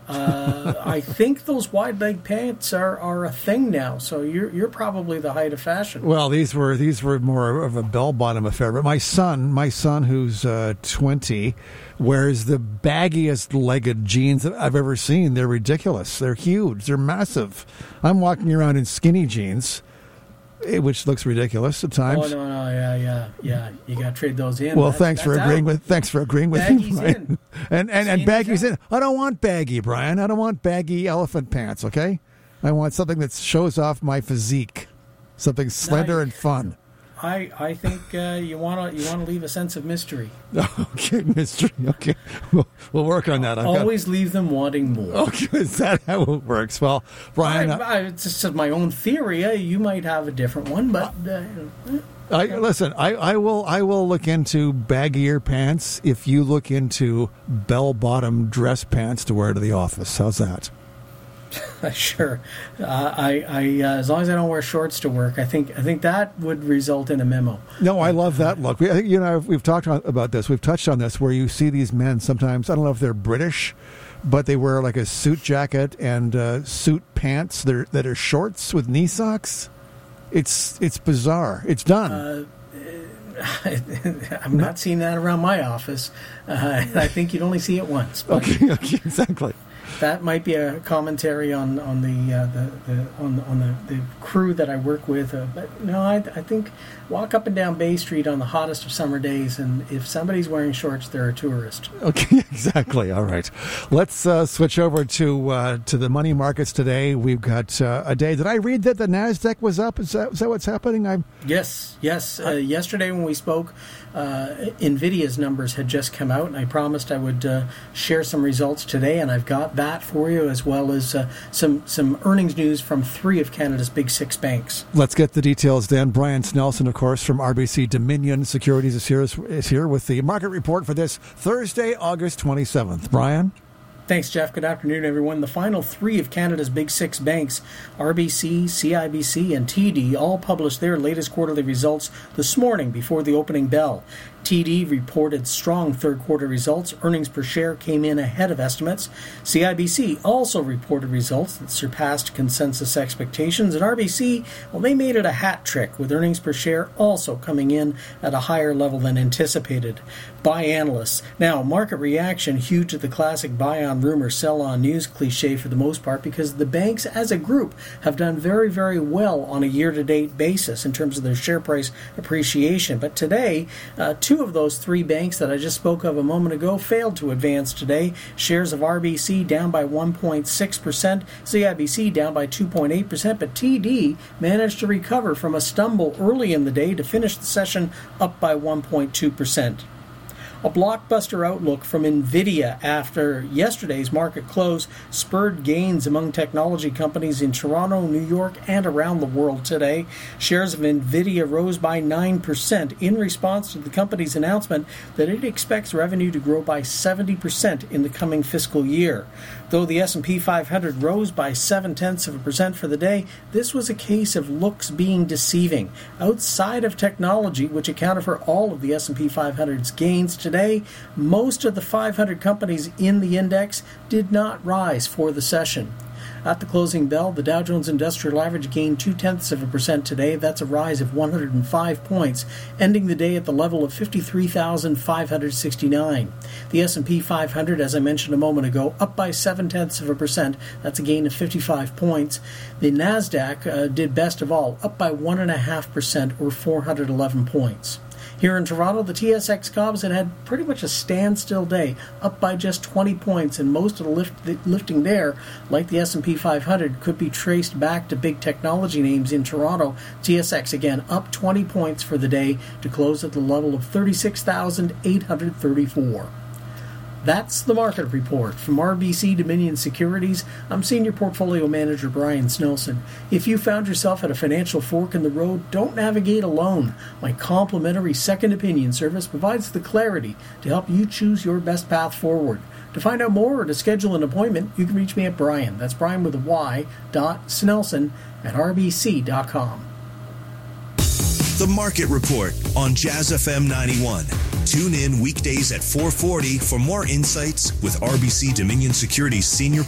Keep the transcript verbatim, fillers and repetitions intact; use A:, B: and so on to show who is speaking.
A: Uh, I think those wide leg pants are, are a thing now. So you're you're probably the height of fashion.
B: Well, these were these were more of a bell bottom affair. But my son, my son, who's uh, twenty, wears the baggiest legged jeans that I've ever seen. They're ridiculous. They're huge. They're massive. I'm walking around in skinny jeans, which looks ridiculous at times.
A: Oh no, no, yeah, yeah, yeah. You got to trade those in.
B: Well,
A: that's,
B: thanks
A: that's
B: for agreeing
A: out.
B: with thanks for agreeing with
A: Baggies
B: me, Brian.
A: in.
B: And and and
A: Skinny's
B: baggies
A: out.
B: in. I don't want baggy, Brian. I don't want baggy elephant pants. Okay, I want something that shows off my physique, something slender
A: Nice.
B: and fun.
A: I I think uh, you want to you want to leave a sense of mystery.
B: Okay, mystery. Okay, we'll, we'll work on that. I've
A: Always leave them wanting more.
B: got, okay, is that how it works? Well, Brian,
A: I,
B: uh,
A: I, it's just my own theory. Uh, you might have a different one, but uh,
B: I, listen. I, I will. I will look into baggier pants if you look into bell-bottom dress pants to wear to the office. How's that?
A: sure. Uh, I, I uh, as long as I don't wear shorts to work, I think I think that would result in a memo.
B: No, I love that look. We, I think you know we've talked on, about this. We've touched on this where you see these men sometimes. I don't know if they're British, but they wear like a suit jacket and uh, suit pants that are, that are shorts with knee socks. It's it's bizarre. It's done.
A: Uh, I'm not seeing that around my office. Uh, I think you'd only see it once. But
B: okay, okay, exactly.
A: that might be a commentary on on the uh, the, the on on the, the crew that I work with. Uh, but no, I, I think walk up and down Bay Street on the hottest of summer days, and if somebody's wearing shorts, they're a tourist.
B: Okay, exactly. All right, let's uh, switch over to uh, to the money markets today. We've got uh, a day. Did I read that the Nasdaq was up? Is that, is that what's happening? I'm
A: Yes, yes. Uh, yesterday when we spoke, uh, NVIDIA's numbers had just come out, and I promised I would uh, share some results today, and I've got that for you, as well as uh, some some earnings news from three of Canada's big six banks.
B: Let's get the details then. Brian Snelson, of course, from R B C Dominion Securities is here, is here with the market report for this Thursday, August twenty-seventh. Brian?
A: Thanks, Jeff. Good afternoon, everyone. The final three of Canada's big six banks, R B C, C I B C, and T D, all published their latest quarterly results this morning before the opening bell. T D reported strong third-quarter results. Earnings per share came in ahead of estimates. C I B C also reported results that surpassed consensus expectations. And R B C, well, they made it a hat trick, with earnings per share also coming in at a higher level than anticipated by analysts. Now, market reaction huge to the classic buy-on rumor, sell-on news cliche for the most part, because the banks as a group have done very, very well on a year-to-date basis in terms of their share price appreciation. But today, uh, two of those three banks that I just spoke of a moment ago failed to advance today. Shares of R B C down by one point six percent, C I B C down by two point eight percent, but T D managed to recover from a stumble early in the day to finish the session up by one point two percent. A blockbuster outlook from NVIDIA after yesterday's market close spurred gains among technology companies in Toronto, New York, and around the world today. Shares of NVIDIA rose by nine percent in response to the company's announcement that it expects revenue to grow by seventy percent in the coming fiscal year. Though the S and P five hundred rose by seven-tenths of a percent for the day, this was a case of looks being deceiving. Outside of technology, which accounted for all of the S and P five hundred's gains today, most of the five hundred companies in the index did not rise for the session. At the closing bell, the Dow Jones Industrial Average gained two-tenths of a percent today. That's a rise of one hundred five points, ending the day at the level of fifty-three thousand five hundred sixty-nine. The S and P five hundred, as I mentioned a moment ago, up by seven-tenths of a percent. That's a gain of fifty-five points. The Nasdaq uh, did best of all, up by one point five percent or four hundred eleven points. Here in Toronto, the T S X Composite had pretty much a standstill day, up by just twenty points, and most of the, lift, the lifting there, like the S and P five hundred, could be traced back to big technology names in Toronto. T S X, again, up twenty points for the day to close at the level of thirty-six thousand eight hundred thirty-four. That's the market report. From R B C Dominion Securities, I'm Senior Portfolio Manager Brian Snelson. If you found yourself at a financial fork in the road, don't navigate alone. My complimentary second opinion service provides the clarity to help you choose your best path forward. To find out more or to schedule an appointment, you can reach me at Brian, that's Brian with a Y, dot Snelson at R B C dot com.
C: The Market Report on Jazz F M ninety-one. Tune in weekdays at four forty for more insights with R B C Dominion Securities Senior